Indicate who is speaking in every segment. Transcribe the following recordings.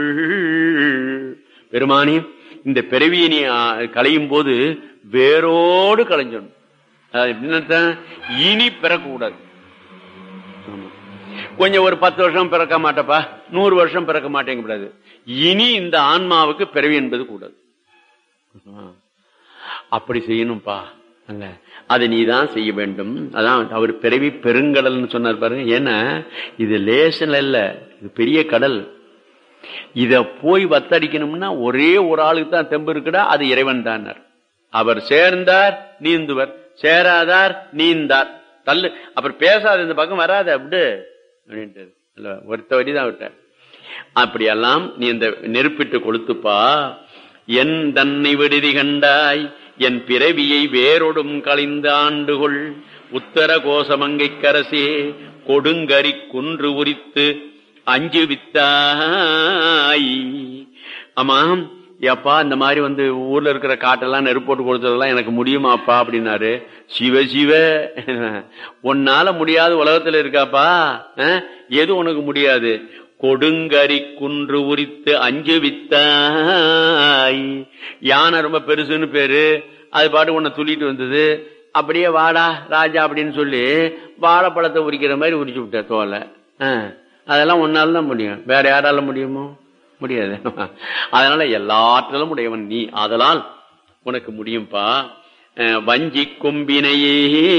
Speaker 1: பெருமானி இந்த பிறவியை நீ களையும் போது வேரோடு களைஞ்சிடணும். எப்படின்னா இனி பிறக்கக்கூடாது. கொஞ்சம் ஒரு 10 வருஷம் பிறக்க மாட்டப்பா, 100 வருஷம் பிறக்க மாட்டேங்க கூடாது. இனி இந்த ஆன்மாவுக்கு பிறவி என்பது கூடாது. அப்படி செய்யணும்பா. அல்ல, அதை நீதான் செய்ய வேண்டும். அதான் அவர் பிறவி பெருங்கடல்னு சொன்னார் பாருங்க. ஏன்னா இது லேசன் இல்ல, இது பெரிய கடல். இத போய் வத்தடிக்கணும்னா ஒரே ஒரு ஆளுக்கு தான் தெம்பு இருக்குடா, அது இறைவன் தான். அவர் சேர்ந்தார் நீந்துவர், சேராதார் நீந்தார். தள்ளு, அப்புறம் பேசாத, இந்த பக்கம் வராத அப்படி அப்படின்ட்டு ஒருத்த வரிதான் விட்டார். அப்படியெல்லாம் நீ இந்த நெருப்பிட்டு கொளுத்துப்பா. என் தன்னை விடுதி கண்டாய், என் பிறவியை வேறொடும் களைந்த ஆண்டுகொள். உத்தர கோசமங்கை கரசே கொடுங்கரி குன்று உரித்து அஞ்சு வித்தாய். ஆமாம் எப்பா, இந்த மாதிரி வந்து ஊர்ல இருக்கிற காட்டெல்லாம் நெருப்போட்டு கொடுத்ததெல்லாம் எனக்கு முடியுமாப்பா அப்படின்னாரு. சிவ சிவ, உன்னால முடியாது உலகத்துல இருக்காப்பா, எது உனக்கு முடியாது? கொடுங்கரி குன்று உரித்து அஞ்சு வித்தாய். யானை ரொம்ப பெருசுன்னு பேரு, அது பாட்டு உன்னை துள்ளிட்டு வந்தது. அப்படியே வாடா ராஜா அப்படின்னு சொல்லி வாழைப்பழத்தை உரிக்கிற மாதிரி உரிச்சு விட்ட தோலை. அதெல்லாம் ஒன்னால தான் முடியும், வேற யாரால முடியுமோ? முடியாது. அதனால எல்லாற்றிலும் உடையவன் நீ, அதனால் உனக்கு முடியும்பா. வஞ்சி கொம்பினையே,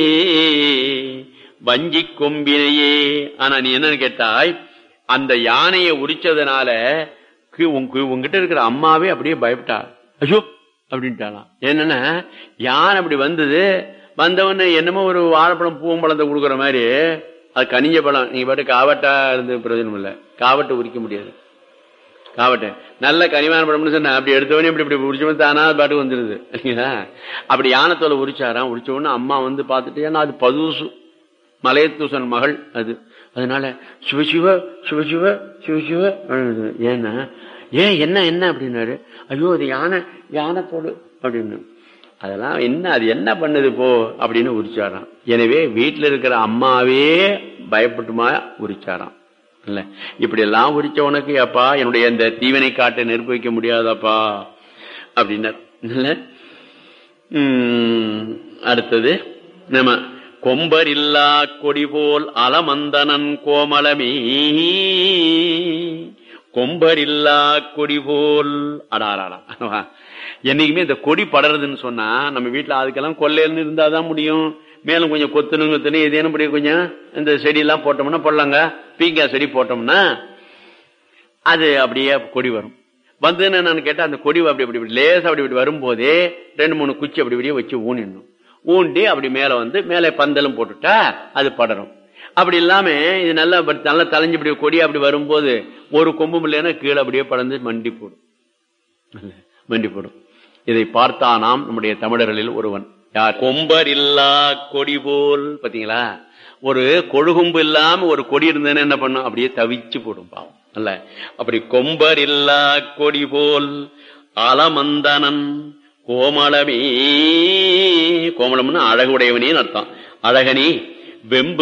Speaker 1: வஞ்சி கொம்பினையே. ஆனா நீ என்னன்னு கேட்டாய், அந்த யானையை உரிச்சதுனால உங்ககிட்ட இருக்கிற அம்மாவே அப்படியே பயப்பட்டா. ஐயோ அப்படின்ட்டாலாம். என்னன்னா யானை அப்படி வந்தது, வந்தவன்னு என்னமோ ஒரு வாழைப்பழம் பூவம்பழத்தை கொடுக்குற மாதிரி, அது கனிஞ்ச பழம். நீங்க பாட்டு காவட்டா இருந்து பிரயோஜனம் இல்லை, காவட்டை உரிக்க முடியாது. காவட்டை நல்ல கனிவான பழம்னு சொன்ன அப்படி எடுத்தவனே இப்படி இப்படி உரிச்சவன் தானா பாட்டுக்கு வந்துருது இல்லைங்களா? அப்படி யானத்தோலை உரிச்சாராம். உரிச்ச உடனே அம்மா வந்து பார்த்துட்டு, ஏன்னா அது பதுசு மலையத்தூசன் மகள் அது, அதனால சிவசிவ சிவசிவ சிவசிவ. ஏன்னா ஏன் என்ன என்ன அப்படின்னாரு. ஐயோ அது யானை, யானைத்தோடு அப்படின்னு. அதெல்லாம் என்ன, அது என்ன பண்ணுது போ அப்படின்னு உரிச்சாராம். எனவே வீட்டுல இருக்கிற அம்மாவே பயப்பட்டுமா உரிச்சாராம். இல்ல, இப்படி எல்லாம் உரிச்ச உனக்கு அப்பா என்னுடைய இந்த தீவனை காட்டை நெருப்பு வைக்க முடியாதப்பா அப்படின்னார். அடுத்தது நம்ம கொம்பர் இல்லா கொடி போல் அலமந்தனன் கோமளமே. கொம்பர் இல்லா கொடி போல், அடாராடா. என்னைக்குமே இந்த கொடி படறதுன்னு சொன்னா நம்ம வீட்டுல அதுக்கெல்லாம் கொள்ளைன்னு இருந்தாதான் முடியும். மேலும் கொஞ்சம் கொத்துணு ஏதேனும் கொஞ்சம் இந்த செடி எல்லாம் போட்டோம்னா போடலாங்க. பீங்காய் செடி போட்டோம்னா அது அப்படியே கொடி வரும். வந்து என்னன்னு கேட்டா அந்த கொடி அப்படி அப்படி லேசா அப்படி இப்படி வரும்போதே 2-3 குச்சி அப்படி இப்படியே வச்சு ஊனிடணும். ஊண்டி அப்படி மேல வந்து மேலே பந்தலும் போட்டுட்டா அது படரும். அப்படி இல்லாம இது நல்லா நல்லா தலைஞ்சு இப்படி கொடி அப்படி வரும்போது ஒரு கொம்பு இல்லைன்னா கீழே அப்படியே படர்ந்து மண்டி போடும், மண்டி போடும். இதை பார்த்தானாம் நம்முடைய தமிழர்களில் ஒருவன். யார்? கொம்பர் இல்லா கொடி போல். பாத்தீங்களா, ஒரு கொழுகும்பு இல்லாம ஒரு கொடி இருந்ததுன்னு என்ன பண்ணும், அப்படியே தவிச்சு போடும் பாவம். அல்ல, அப்படி கொம்பர் இல்லா கொடி போல் அலமந்தனன் கோமளமே. கோமளம்னு அழகுடையவனே அர்த்தம். அழகனே வெம்பு